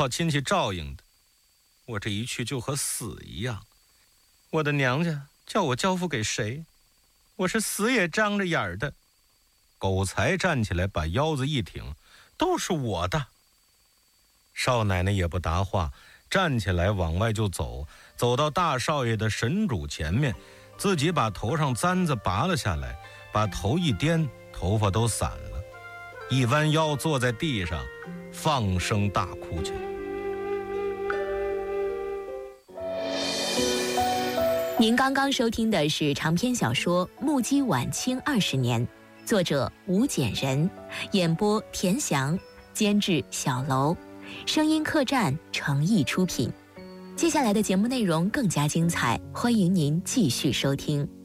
靠亲戚照应的。我这一去就和死一样，我的娘家叫我交付给谁，我是死也张着眼儿的。狗才站起来把腰子一挺，都是我的。少奶奶也不答话，站起来往外就走，走到大少爷的神主前面，自己把头上簪子拔了下来，把头一颠，头发都散了，一弯腰坐在地上，放声大哭起来。 您刚刚收听的是长篇小说《目击晚清20年》，作者吴简人，演播田翔，监制小楼，声音客栈诚意出品。接下来的节目内容更加精彩，欢迎您继续收听。